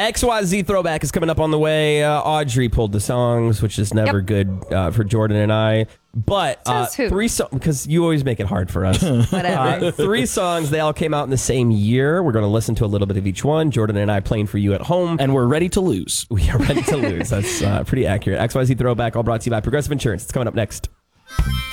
XYZ Throwback is coming up on the way. Audrey pulled the songs, which is never good for Jordan and I. But three songs, because you always make it hard for us. Whatever. 3 songs, they all came out in the same year. We're going to listen to a little bit of each one. Jordan and I playing for you at home. And we're ready to lose. We are ready to lose. That's pretty accurate. XYZ Throwback, all brought to you by Progressive Insurance. It's coming up next.